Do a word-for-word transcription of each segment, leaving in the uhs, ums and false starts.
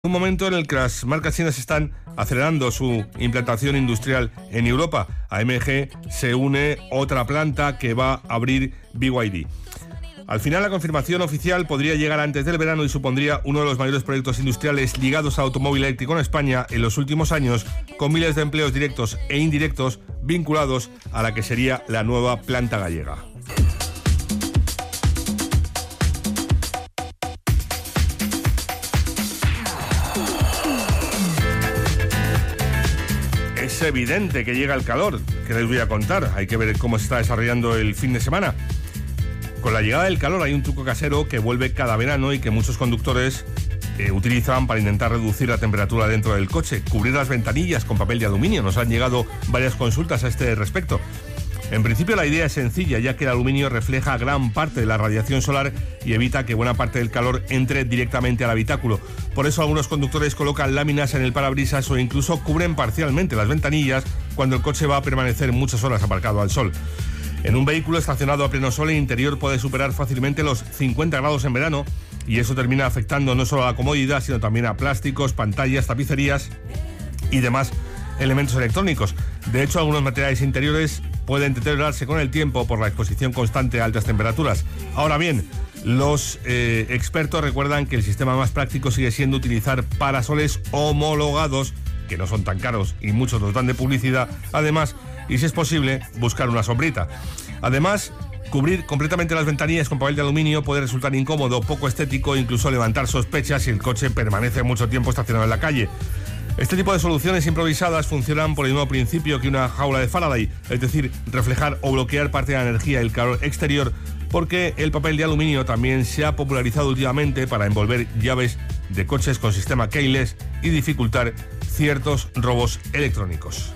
Un momento en el que las marcas chinas están acelerando su implantación industrial en Europa. A M G se une otra planta que va a abrir B Y D. Al final, la confirmación oficial podría llegar antes del verano y supondría uno de los mayores proyectos industriales ligados al automóvil eléctrico en España en los últimos años, con miles de empleos directos e indirectos vinculados a la que sería la nueva planta gallega. Es evidente que llega el calor, que les voy a contar. Hay que ver cómo se está desarrollando el fin de semana. Con la llegada del calor hay un truco casero que vuelve cada verano y que muchos conductores eh, utilizan para intentar reducir la temperatura dentro del coche. Cubrir las ventanillas con papel de aluminio. Nos han llegado varias consultas a este respecto. En principio la idea es sencilla, ya que el aluminio refleja gran parte de la radiación solar y evita que buena parte del calor entre directamente al habitáculo. Por eso algunos conductores colocan láminas en el parabrisas o incluso cubren parcialmente las ventanillas cuando el coche va a permanecer muchas horas aparcado al sol. En un vehículo estacionado a pleno sol, el interior puede superar fácilmente los cincuenta grados en verano y eso termina afectando no solo a la comodidad, sino también a plásticos, pantallas, tapicerías y demás elementos electrónicos. De hecho, algunos materiales interiores pueden deteriorarse con el tiempo por la exposición constante a altas temperaturas. Ahora bien, los eh, expertos recuerdan que el sistema más práctico sigue siendo utilizar parasoles homologados, que no son tan caros y muchos los dan de publicidad, además, y si es posible, buscar una sombrita. Además, cubrir completamente las ventanillas con papel de aluminio puede resultar incómodo, poco estético e incluso levantar sospechas si el coche permanece mucho tiempo estacionado en la calle. Este tipo de soluciones improvisadas funcionan por el mismo principio que una jaula de Faraday, es decir, reflejar o bloquear parte de la energía del calor exterior, porque el papel de aluminio también se ha popularizado últimamente para envolver llaves de coches con sistema keyless y dificultar ciertos robos electrónicos.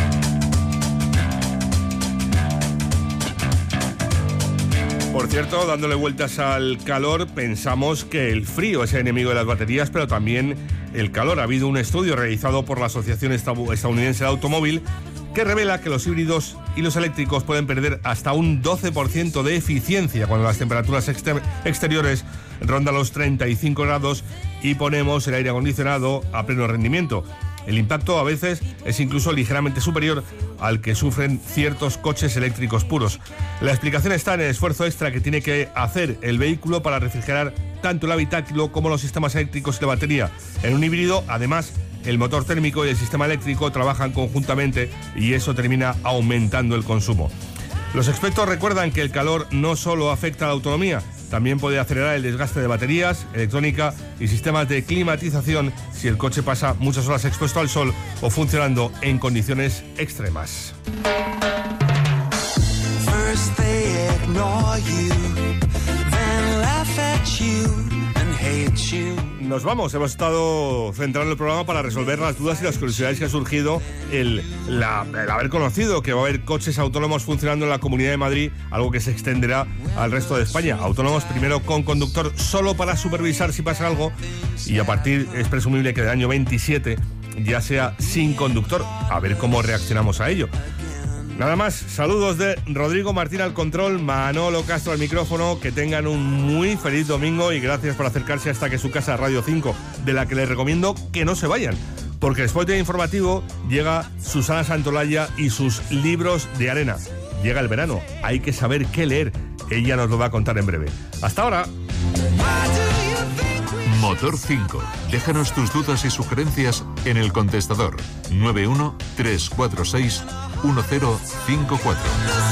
Por cierto, dándole vueltas al calor, pensamos que el frío es el enemigo de las baterías, pero también el calor. Ha habido un estudio realizado por la Asociación Estadounidense de Automóvil que revela que los híbridos y los eléctricos pueden perder hasta un doce por ciento de eficiencia cuando las temperaturas exter- exteriores rondan los treinta y cinco grados y ponemos el aire acondicionado a pleno rendimiento. El impacto a veces es incluso ligeramente superior al que sufren ciertos coches eléctricos puros. La explicación está en el esfuerzo extra que tiene que hacer el vehículo para refrigerar tanto el habitáculo como los sistemas eléctricos y la batería. En un híbrido, además, el motor térmico y el sistema eléctrico trabajan conjuntamente y eso termina aumentando el consumo. Los expertos recuerdan que el calor no solo afecta a la autonomía, también puede acelerar el desgaste de baterías, electrónica y sistemas de climatización si el coche pasa muchas horas expuesto al sol o funcionando en condiciones extremas. First they ignore you, then laugh at you and hate you. Nos vamos, hemos estado centrando el programa para resolver las dudas y las curiosidades que ha surgido el, la, el haber conocido que va a haber coches autónomos funcionando en la Comunidad de Madrid, algo que se extenderá al resto de España. Autónomos primero con conductor solo para supervisar si pasa algo y a partir, es presumible que del año veintisiete ya sea sin conductor. A ver cómo reaccionamos a ello. Nada más, saludos de Rodrigo Martín al control, Manolo Castro al micrófono, que tengan un muy feliz domingo y gracias por acercarse hasta que su casa Radio cinco, de la que les recomiendo que no se vayan, porque después del informativo llega Susana Santolaya y sus libros de arena. Llega el verano, hay que saber qué leer, ella nos lo va a contar en breve. ¡Hasta ahora! Motor cinco. Déjanos tus dudas y sugerencias en el contestador nueve uno tres cuatro seis uno cero cinco cuatro.